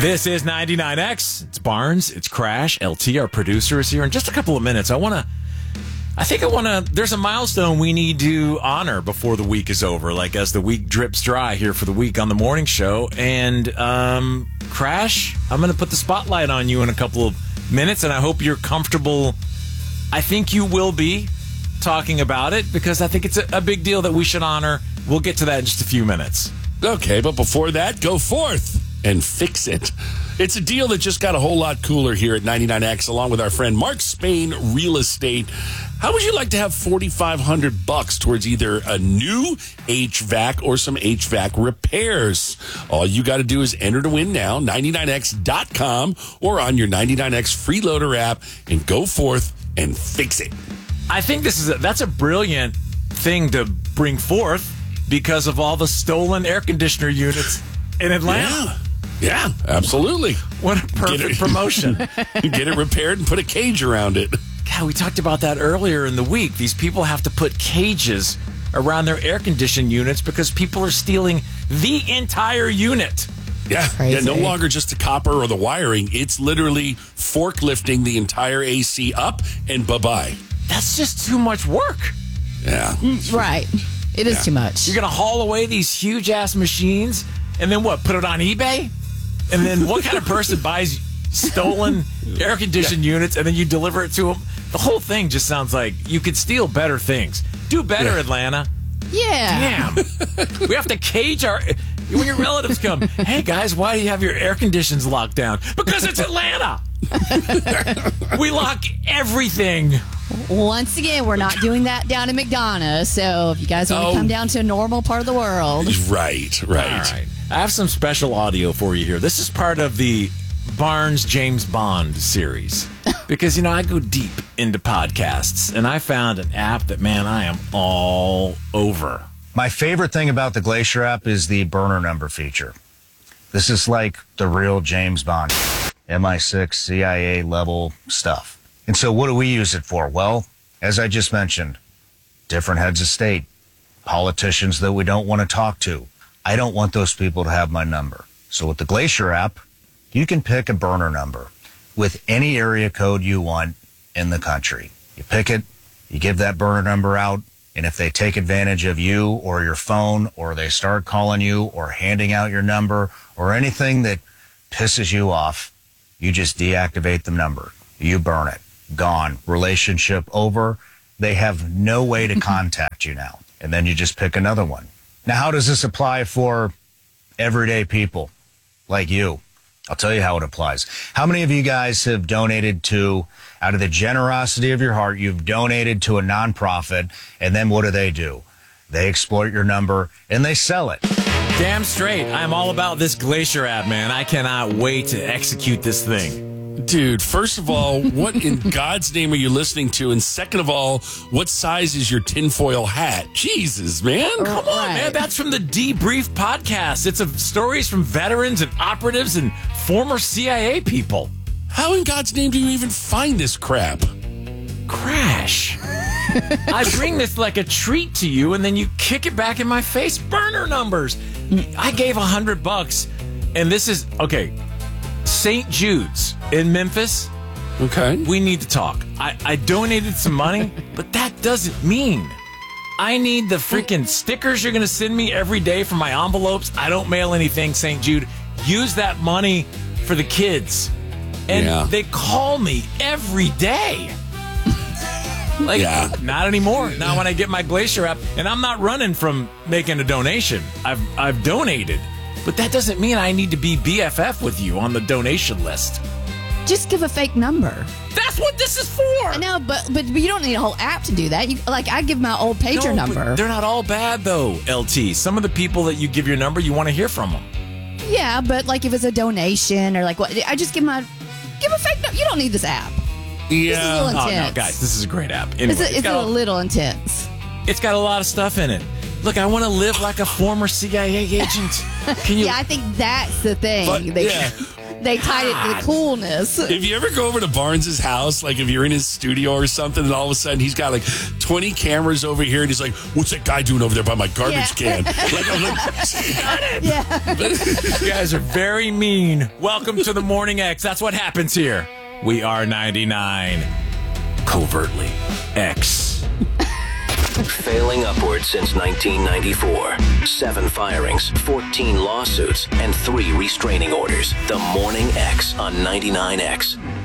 This is 99X. It's Barnes. It's Crash. LT, our producer, is here. In just a couple of minutes, there's a milestone we need to honor before the week is over, like as the week drips dry here for the week on the morning show. And, Crash, I'm going to put the spotlight on you in a couple of minutes, and I hope you're comfortable. I think you will be talking about it because I think it's a big deal that we should honor. We'll get to that in just a few minutes. Okay, but before that, go forth and fix it. It's a deal that just got a whole lot cooler here at 99X, along with our friend Mark Spain Real Estate. How would you like to have $4,500 towards either a new HVAC or some HVAC repairs? All you got to do is enter to win now, 99x.com, or on your 99X freeloader app, and go forth and fix it. I think that's a brilliant thing to bring forth because of all the stolen air conditioner units in Atlanta. Yeah, absolutely. What a perfect promotion. Get it repaired and put a cage around it. God, we talked about that earlier in the week. These people have to put cages around their air conditioning units because people are stealing the entire unit. Yeah, no longer just the copper or the wiring. It's literally forklifting the entire AC up and bye-bye. That's just too much work. Yeah. Right. It is too much. You're going to haul away these huge-ass machines and then what, put it on eBay? And then what kind of person buys stolen air conditioning units and then you deliver it to them? The whole thing just sounds like you could steal better things. Do better, Atlanta. Yeah. Damn. We have to cage when your relatives come. Hey, guys, why do you have your air conditions locked down? Because it's Atlanta. We lock everything. Once again, we're not doing that down in McDonough. So if you guys want to come down to a normal part of the world. Right. All right. I have some special audio for you here. This is part of the Barnes James Bond series. Because, I go deep into podcasts, and I found an app that, man, I am all over. My favorite thing about the Glacier app is the burner number feature. This is like the real James Bond, MI6, CIA level stuff. And so what do we use it for? Well, as I just mentioned, different heads of state, politicians that we don't want to talk to. I don't want those people to have my number. So with the Glacier app, you can pick a burner number with any area code you want in the country. You pick it, you give that burner number out, and if they take advantage of you or your phone, or they start calling you or handing out your number or anything that pisses you off, you just deactivate the number. You burn it. Gone. Relationship over. They have no way to contact you now. And then you just pick another one. Now, how does this apply for everyday people like you? I'll tell you how it applies. How many of you guys have donated out of the generosity of your heart, you've donated to a nonprofit, and then what do? They exploit your number, and they sell it. Damn straight. I'm all about this Glacier app, man. I cannot wait to execute this thing. Dude, first of all, what in God's name are you listening to? And second of all, what size is your tinfoil hat? Jesus, man. Come on, man. That's from the Debrief podcast. It's stories from veterans and operatives and former CIA people. How in God's name do you even find this crap? Crash. I bring this like a treat to you, and then you kick it back in my face. Burner numbers. I gave $100, and this is, okay, St. Jude's in Memphis. Okay. We need to talk. I donated some money, but that doesn't mean I need the freaking stickers you're going to send me every day for my envelopes. I don't mail anything, St. Jude. Use that money for the kids. And they call me every day. Not anymore. Now when I get my Glacier app, and I'm not running from making a donation. I've donated. But that doesn't mean I need to be BFF with you on the donation list. Just give a fake number. That's what this is for. I know, but you don't need a whole app to do that. I give my old pager number. They're not all bad, though, LT. Some of the people that you give your number, you want to hear from them. Yeah, but if it's a donation or what, I just give a fake number. You don't need this app. Yeah. This is a little intense. No, guys, this is a great app. Anyway, it's a little intense. It's got a lot of stuff in it. Look, I want to live like a former CIA agent. Can you? Yeah, I think that's the thing. They tied it to the coolness. If you ever go over to Barnes' house, like if you're in his studio or something, and all of a sudden he's got like 20 cameras over here, and he's like, "What's that guy doing over there by my garbage can?" Like, I'm like, got it. Yeah. You guys are very mean. Welcome to the Morning X. That's what happens here. We are 99. Covertly X. Failing upward since 1994. 7 firings, 14 lawsuits, and 3 restraining orders. The Morning X on 99X.